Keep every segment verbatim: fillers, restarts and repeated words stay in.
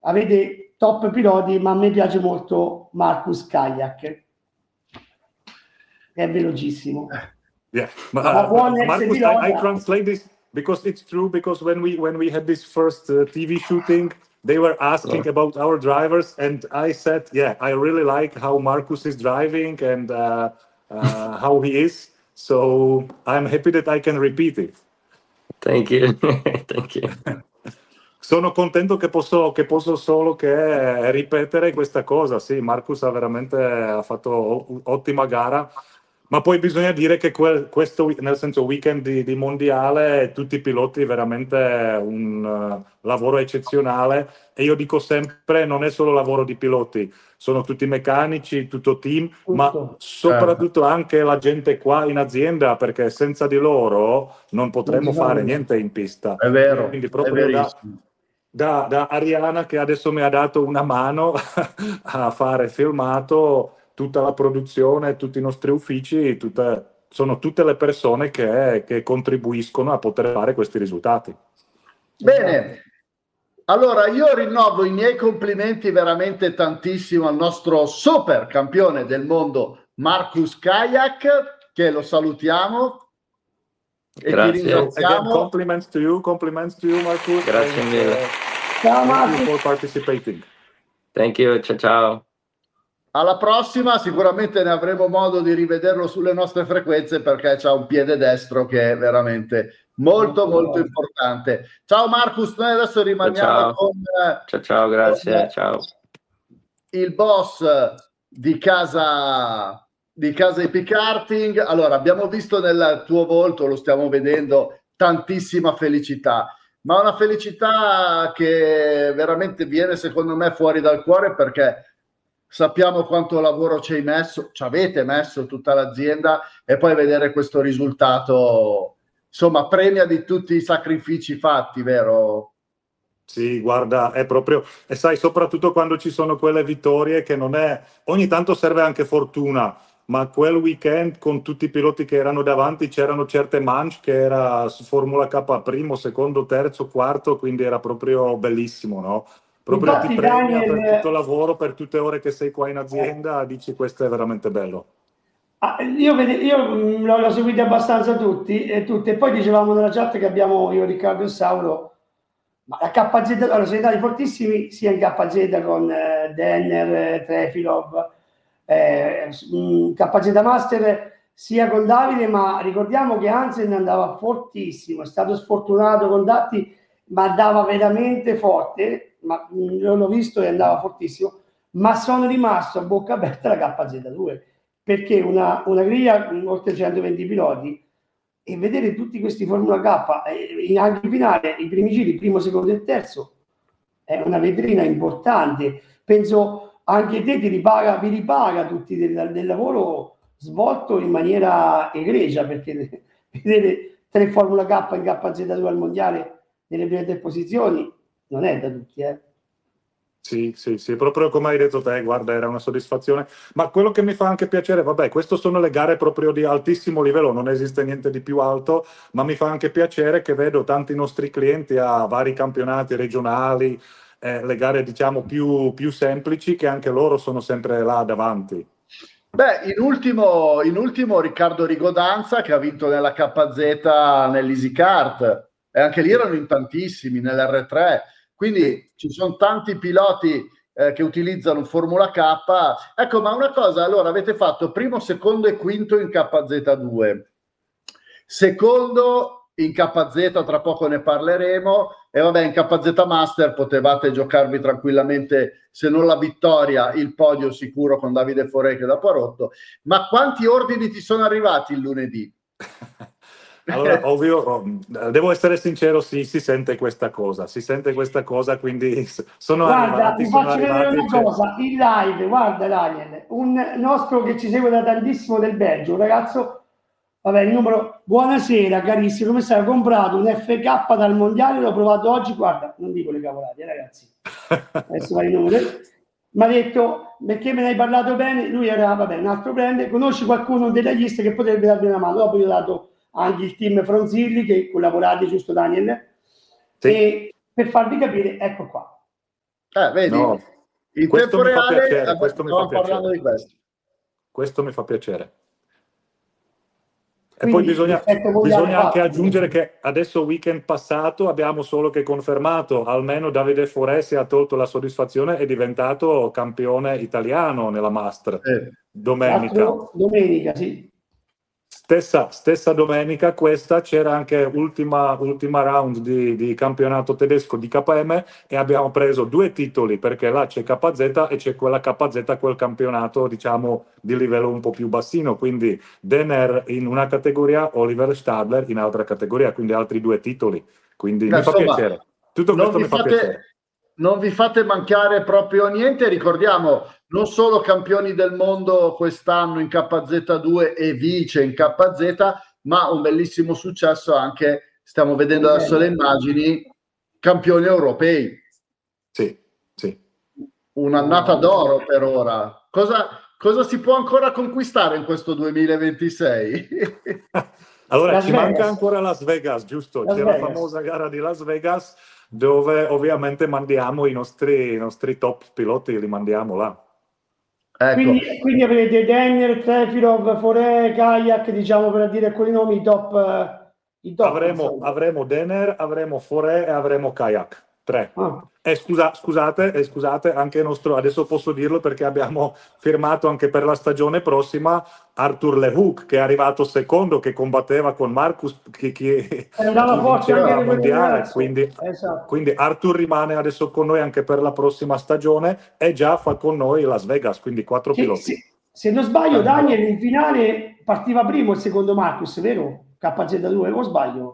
avete top piloti, ma a me piace molto Marcus Kayak, che è velocissimo. Yeah, uh, buon Marcus, I, I translate this because it's true. Because when we when we had this first uh, T V shooting, they were asking about our drivers, and I said, yeah, I really like how Marcus is driving and uh, uh, how he is. So I'm happy that I can repeat it. Thank you, thank you. Sono contento che posso, che posso solo che ripetere questa cosa. Sì, Marcus ha veramente ha fatto ottima gara. Ma poi bisogna dire che quel, questo, nel senso, weekend di, di mondiale, tutti i piloti veramente un uh, lavoro eccezionale, e io dico sempre, non è solo lavoro di piloti, sono tutti meccanici, tutto team, tutto. Ma soprattutto anche la gente qua in azienda, perché senza di loro non potremmo non fare niente in pista. È vero, quindi proprio è da, da, da Ariana, che adesso mi ha dato una mano a fare filmato, tutta la produzione, tutti i nostri uffici, tutte, sono tutte le persone che, che contribuiscono a poter fare questi risultati. Bene, allora io rinnovo i miei complimenti veramente tantissimo al nostro super campione del mondo Marcus Kayak, che lo salutiamo e Grazie. ti ringraziamo. Again, compliments to you, compliments to you, Marcus. Grazie and, mille. Uh, ciao, thank you for participating. Thank you, ciao ciao. Alla prossima, sicuramente ne avremo modo di rivederlo sulle nostre frequenze, perché c'ha un piede destro che è veramente molto molto importante. Ciao Marcus, noi adesso rimaniamo ciao. con ciao ciao, grazie, con ciao. Il boss di casa di casa Epic Karting. Allora, abbiamo visto nel tuo volto, lo stiamo vedendo, tantissima felicità, ma una felicità che veramente viene secondo me fuori dal cuore, perché sappiamo quanto lavoro ci hai messo, ci avete messo tutta l'azienda, e poi vedere questo risultato, insomma, premia di tutti i sacrifici fatti, vero? Sì, guarda, è proprio, e sai, soprattutto quando ci sono quelle vittorie che non è, ogni tanto serve anche fortuna, ma quel weekend con tutti i piloti che erano davanti c'erano certe manche che era su Formula K primo, secondo, terzo, quarto, quindi era proprio bellissimo, no? Proprio Infatti, ti premia Daniel, per tutto il lavoro, per tutte le ore che sei qua in azienda, dici questo è veramente bello. Ah, io io l'ho seguito abbastanza tutti e tutte, e poi dicevamo nella chat che abbiamo io, Riccardo e Sauro, ma la K Z, allora siamo andati fortissimi sia in K Z con eh, Denner, eh, Trefilov, eh, K Z Master sia con Davide, ma ricordiamo che Hansen andava fortissimo, è stato sfortunato con Datti, ma andava veramente forte, ma l'ho visto e andava fortissimo, ma sono rimasto a bocca aperta la K Z due, perché una, una griglia con oltre centoventi piloti, e vedere tutti questi Formula K eh, anche in finale, i primi giri, primo, secondo e terzo, è una vetrina importante. Penso anche te ti ripaga, vi ripaga tutti del, del lavoro svolto in maniera egregia, perché vedere tre Formula K in K Z due al mondiale nelle prime tre posizioni non è da tutti, eh. Sì, sì, sì, proprio come hai detto te, guarda, era una soddisfazione. Ma quello che mi fa anche piacere, vabbè, queste sono le gare proprio di altissimo livello, non esiste niente di più alto, ma mi fa anche piacere che vedo tanti nostri clienti a vari campionati regionali, eh, le gare diciamo più, più semplici, che anche loro sono sempre là davanti. Beh, in ultimo, in ultimo Riccardo Rigodanza, che ha vinto nella K Z nell'Easy Kart, e anche lì erano in tantissimi, nell'R tre. Quindi ci sono tanti piloti eh, che utilizzano Formula K. Ecco, ma una cosa, allora avete fatto primo, secondo e quinto in K Z due, secondo in K Z, tra poco ne parleremo, e vabbè, in K Z Master potevate giocarvi tranquillamente, se non la vittoria, il podio sicuro con Davide Forè che dopo ha rotto. Ma quanti ordini ti sono arrivati il lunedì? Allora, ovvio, devo essere sincero, sì, si sente questa cosa, si sente questa cosa, quindi sono guarda, arrivati, ti sono faccio vedere arrivati. una Cioè... cosa, in live, guarda Daniel, un nostro che ci segue da tantissimo del Belgio, un ragazzo, vabbè, il numero, buonasera carissimo, come stai? Ho comprato un F K dal mondiale, l'ho provato oggi, guarda, non dico le cavolate, ragazzi, adesso vai il numero, mi ha detto, perché me ne hai parlato bene, lui era, vabbè, un altro brand, conosci qualcuno della lista che potrebbe darmi una mano, dopo gli ho dato anche il team Fronzilli che collaborate, giusto Daniel? Sì. E per farvi capire, ecco qua, Eh, vedi, No, in questo tempo mi fa reale piacere, eh, questo mi fa stavamo parlando piacere. di questo. Questo mi fa piacere. E poi Quindi bisogna, l'effetto mondiale bisogna anche fatto. aggiungere che adesso weekend passato abbiamo solo che confermato, almeno Davide Foresi ha tolto la soddisfazione, è diventato campione italiano nella Master Sì. domenica. L'altro domenica, sì. Stessa, stessa domenica questa c'era anche ultima, ultima round di, di campionato tedesco di K M e abbiamo preso due titoli perché là c'è K Z e c'è quella K Z, quel campionato diciamo di livello un po' più bassino, quindi Denner in una categoria, Oliver Stadler in altra categoria, quindi altri due titoli, quindi Beh, mi fa insomma, piacere, tutto non questo vi mi fa fate, piacere. non vi fate mancare proprio niente. Ricordiamo, non solo campioni del mondo quest'anno in K Z due e vice in K Z, ma un bellissimo successo anche, stiamo vedendo adesso le immagini, campioni europei. Sì, sì. Un'annata d'oro per ora. Cosa, cosa si può ancora conquistare in questo duemilaventisei? Allora, Las ci manca Vegas. ancora Las Vegas, giusto? Las C'è la Vegas. famosa gara di Las Vegas dove ovviamente mandiamo i nostri, i nostri top piloti, li mandiamo là. Ecco, Quindi, quindi avrete Denner, Trefilov, Foré, Kayak, diciamo per dire quei nomi, i top. eh, I top Avremo, insomma. avremo Denner, avremo Foré e avremo Kayak. Tre. Ah. E scusa, scusate, e scusate, anche il nostro, adesso posso dirlo perché abbiamo firmato anche per la stagione prossima Arthur Lehouk, che è arrivato secondo, che combatteva con Marcus, chi, chi, Andava chi forte anche vinceva di il quel mondiale. ragazzo. Quindi, Esatto. quindi Arthur rimane adesso con noi anche per la prossima stagione e già fa con noi Las Vegas, quindi quattro Sì, piloti. sì. Se non sbaglio, Ecco. Daniel in finale partiva primo il secondo Marcus, vero? K Z due, o sbaglio?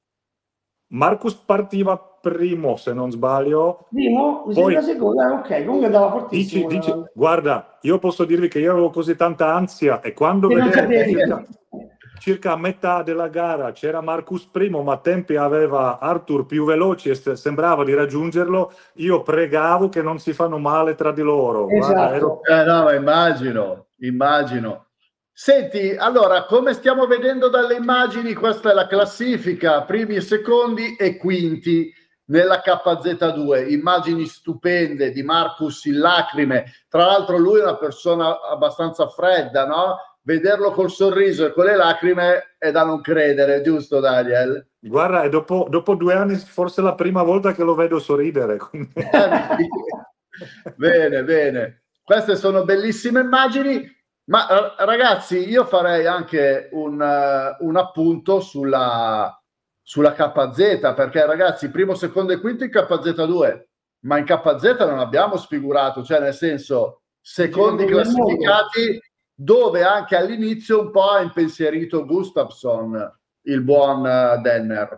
Marcus partiva primo, se non sbaglio. Primo? Mi Poi sembra secondo, eh, ok, comunque andava dici, fortissimo. dici, la- guarda, io posso dirvi che io avevo così tanta ansia e quando Che non vedevo che sapevi. circa, circa a metà della gara c'era Marcus primo, ma a tempi aveva Arthur più veloci e st- sembrava di raggiungerlo, io pregavo che non si fanno male tra di loro. Guarda, ero... Esatto. Eh, no, ma immagino, immagino. Senti, allora, come stiamo vedendo dalle immagini, questa è la classifica, primi e secondi e quinti nella K Z due. Immagini stupende di Marcus in lacrime. Tra l'altro lui è una persona abbastanza fredda, no? Vederlo col sorriso e con le lacrime è da non credere, giusto Daniel? Guarda, e dopo, dopo due anni forse è la prima volta che lo vedo sorridere. Quindi... Eh, bene, bene. Queste sono bellissime immagini. Ma ragazzi, io farei anche un, uh, un appunto sulla, sulla K Z, perché ragazzi, primo, secondo e quinto in K Z due, ma in K Z non abbiamo sfigurato, cioè nel senso, secondi classificati, dove anche all'inizio un po' ha impensierito Gustafsson, il buon uh, Denner.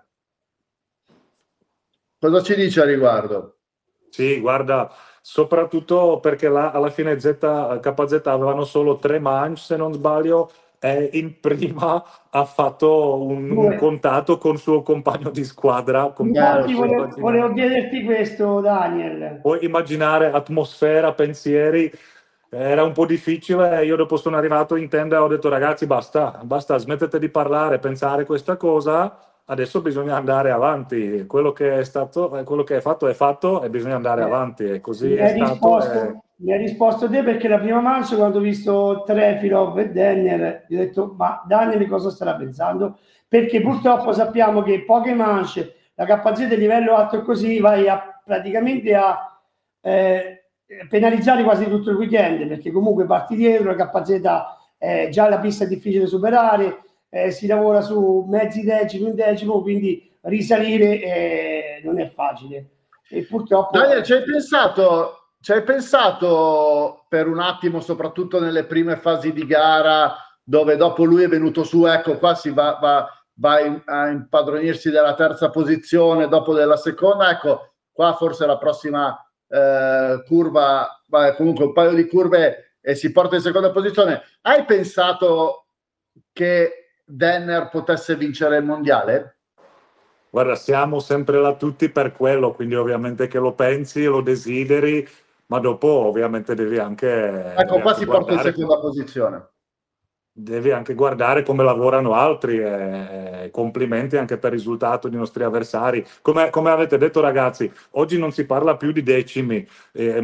Cosa ci dice a riguardo? Sì, guarda, soprattutto perché là alla fine Z, K Z avevano solo tre manche, se non sbaglio, e in prima ha fatto un, un contatto con suo compagno di squadra. Infatti volevo, volevo chiederti questo, Daniel. Puoi immaginare atmosfera, pensieri, era un po' difficile. Io dopo sono arrivato in tenda e ho detto ragazzi basta, basta, smettete di parlare, pensare questa cosa. Adesso bisogna andare avanti, quello che è stato, quello che è fatto è fatto e bisogna andare eh, avanti e così mi è hai stato. Risposto, e... Mi hai risposto te perché la prima mancia quando ho visto Trefilov e Denner gli ho detto ma Daniel cosa starà pensando? Perché purtroppo sappiamo che poche mance, la K Z del livello alto e così vai a, praticamente a eh, penalizzare quasi tutto il weekend perché comunque parti dietro, la K Z eh, già la pista è difficile da superare, eh, si lavora su mezzi decimi, un decimo, quindi risalire eh, non è facile e purtroppo Daniel, ci hai pensato, ci hai pensato per un attimo, soprattutto nelle prime fasi di gara dove dopo lui è venuto su, ecco qua si va, va, va in, a impadronirsi della terza posizione dopo della seconda, ecco qua forse la prossima eh, curva, va, comunque un paio di curve e si porta in seconda posizione. Hai pensato che Denner potesse vincere il mondiale? Guarda, siamo sempre là tutti per quello, quindi ovviamente che lo pensi, lo desideri, ma dopo ovviamente devi anche... Ecco, devi qua anche si porta in guardare. seconda posizione. devi anche guardare come lavorano altri, e complimenti anche per il risultato dei nostri avversari. Come, come avete detto ragazzi, oggi non si parla più di decimi, eh,